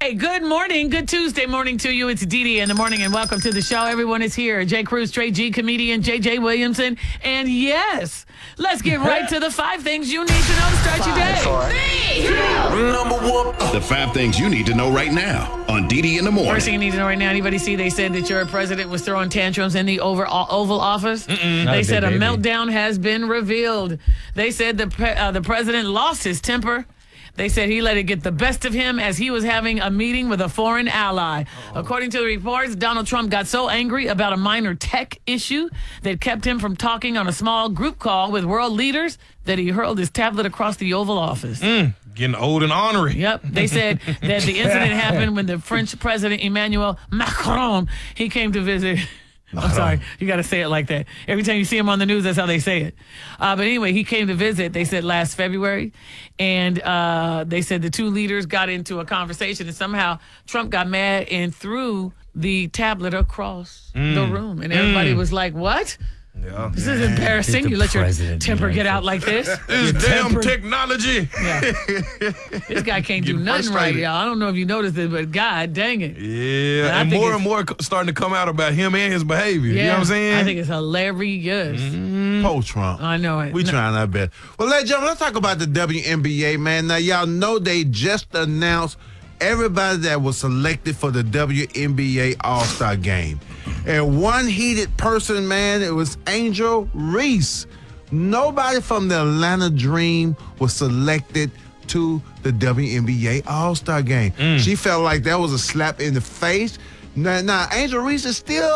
Hey, good morning. Good Tuesday morning to you. It's Dee in the morning, and welcome to the show. Everyone is here. Jay Cruz, Trey G, comedian JJ Williamson. And yes, let's get right to the 5 things you need to know to start your day. 3, 2, number 1. The 5 things you need to know right now on Dee in the morning. First thing you need to know right now, anybody see they said that your president was throwing tantrums in the Oval Office? They said a meltdown has been revealed. They said the president lost his temper. They said he let it get the best of him as he was having a meeting with a foreign ally. According to the reports, Donald Trump got so angry about a minor tech issue that kept him from talking on a small group call with world leaders that he hurled his tablet across the Oval Office. Getting old and ornery. Yep. They said that the incident happened when the French president, Emmanuel Macron, he came to visit. I'm sorry. You got to say it like that. Every time you see him on the news, that's how they say it. But anyway, he came to visit, they said, last February. And they said the two leaders got into a conversation, and somehow Trump got mad and threw the tablet across the room. And everybody was like, what? Yeah. This is embarrassing. You let your temper get out like this. This damn technology. Yeah. This guy can't do nothing right, y'all. I don't know if you noticed it, but God dang it. Yeah, and more starting to come out about him and his behavior. Yeah, you know what I'm saying? I think it's hilarious. Poor Trump. I know it. We trying our best. Well, ladies and gentlemen, let's talk about the WNBA, man. Now, y'all know they just announced everybody that was selected for the WNBA All-Star Game. And one heated person, man, it was Angel Reese. Nobody from the Atlanta Dream was selected to the WNBA All-Star Game. She felt like that was a slap in the face. Now, Angel Reese is still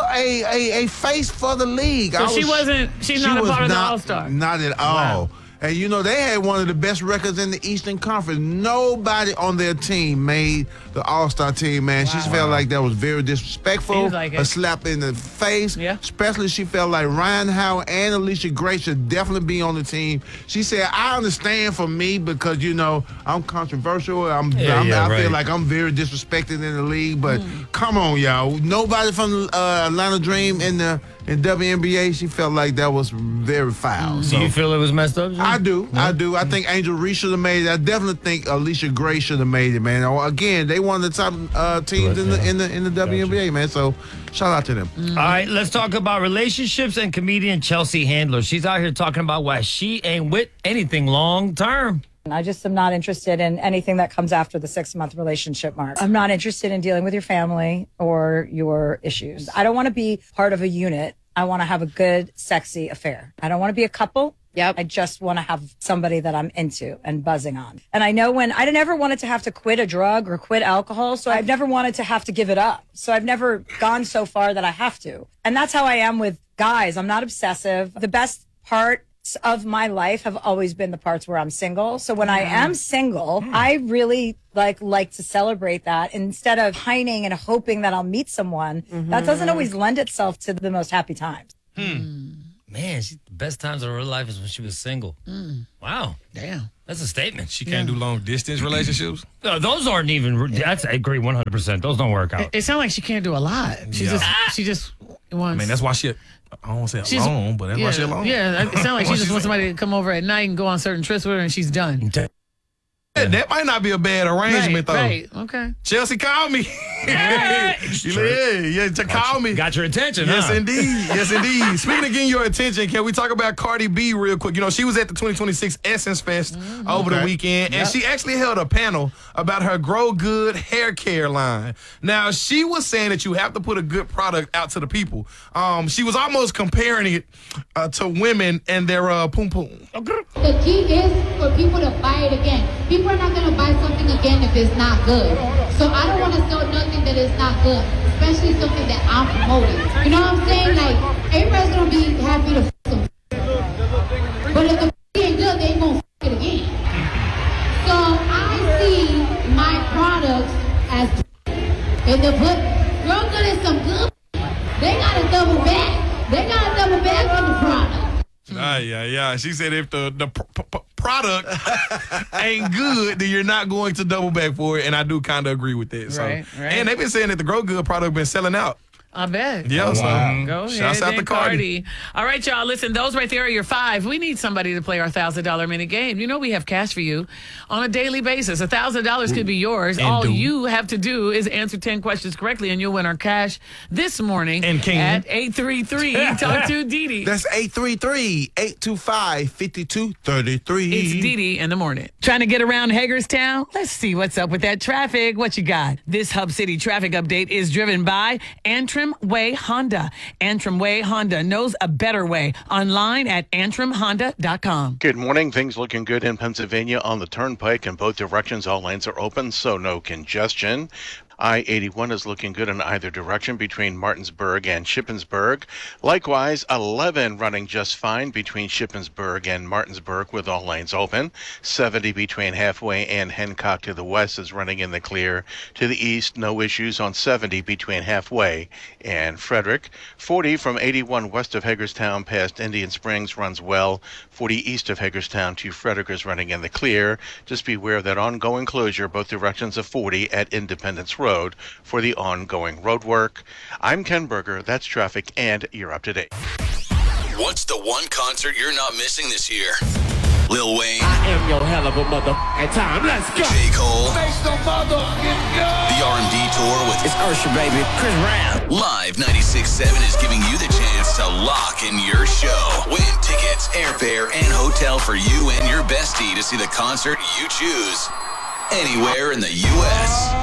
a face for the league. So she's not a part of the All-Star? Not at all. Wow. And, you know, they had one of the best records in the Eastern Conference. Nobody on their team made the All-Star team, man. Wow. She felt like that was very disrespectful. Like a slap in the face. Yeah. Especially she felt like Ryan Howard and Alicia Gray should definitely be on the team. She said, I understand for me because, you know, I'm controversial. I feel like I'm very disrespected in the league. But come on, y'all. Nobody from Atlanta Dream in WNBA, she felt like that was very foul. Do you feel it was messed up, Jim? I do. I think Angel Reese should have made it. I definitely think Alicia Gray should have made it, man. Again, they one of the top teams in the WNBA, man. So shout out to them. All right, let's talk about relationships and comedian Chelsea Handler. She's out here talking about why she ain't with anything long term. I just am not interested in anything that comes after the 6-month relationship mark. I'm not interested in dealing with your family or your issues. I don't want to be part of a unit. I want to have a good, sexy affair. I don't want to be a couple. Yep. I just want to have somebody that I'm into and buzzing on. And I know I never wanted to have to quit a drug or quit alcohol, so I've never wanted to have to give it up. So I've never gone so far that I have to. And that's how I am with guys. I'm not obsessive. The best part of my life have always been the parts where I'm single. So when I am single, I really like to celebrate that instead of pining and hoping that I'll meet someone. That doesn't always lend itself to the most happy times. Man, the best times of her life is when she was single. Wow. Damn. That's a statement. She can't do long distance relationships. No, those aren't even. I agree 100%. Those don't work out. It sounds like she can't do a lot. She just wants. I mean, that's why she. I don't want to say alone, but that's why she alone. Yeah, it sounds like she just wants somebody to come over at night and go on certain trips with her, and she's done. Yeah, that might not be a bad arrangement, though. Right, okay. Chelsea, call me. Call me. Got your attention, Yes, huh? indeed. Yes, indeed. Speaking of getting your attention, can we talk about Cardi B real quick? You know, she was at the 2026 Essence Fest over the weekend, and she actually held a panel about her Grow Good hair care line. Now, she was saying that you have to put a good product out to the people. She was almost comparing it to women and their poom-poom. The key is for people to buy it again. People are not going to buy something again if it's not good. So I don't want to sell nothing that is not good, especially something that I'm promoting. You know what I'm saying? Like, everybody's going to be happy to f*** some. But if the f*** ain't good, they ain't going to f*** it again. So I see my products as if they put Grow Good in some good, they got to double back. They got to double back on the product. Yeah. She said if the product ain't good, then you're not going to double back for it, and I do kind of agree with that. So, Right. And they've been saying that the Grow Good product been selling out. I bet. Yeah, so Go shouts ahead out to and Cardi. All right, y'all. Listen, those right there are your 5. We need somebody to play our $1,000 minute game. You know we have cash for you on a daily basis. $1,000 could be yours. All you have to do is answer 10 questions correctly, and you'll win our cash this morning And King. at 833. Talk to Didi. That's 833-825-5233. It's Didi in the morning. Trying to get around Hagerstown? Let's see what's up with that traffic. What you got? This Hub City traffic update is driven by Antrim Way Honda. Antrim Way Honda knows a better way. Online at antrimhonda.com. Good morning. Things looking good in Pennsylvania on the Turnpike in both directions. All lanes are open, so no congestion. I-81 is looking good in either direction between Martinsburg and Shippensburg. Likewise, 11 running just fine between Shippensburg and Martinsburg with all lanes open. 70 between Halfway and Hancock to the west is running in the clear. To the east, no issues on 70 between Halfway and Frederick. 40 from 81 west of Hagerstown past Indian Springs runs well. 40 east of Hagerstown to Frederick is running in the clear. Just beware of that ongoing closure both directions of 40 at Independence Road for the ongoing road work. I'm Ken Berger. That's traffic, and you're up to date. What's the one concert you're not missing this year? Lil Wayne. I am your hell of a mother. At time, let's go. J. Cole. Make some motherfucking go. The R&B tour with It's Usher, baby. Chris Brown. Live 96.7 is giving you the chance to lock in your show. Win tickets, airfare, and hotel for you and your bestie to see the concert you choose anywhere in the U.S.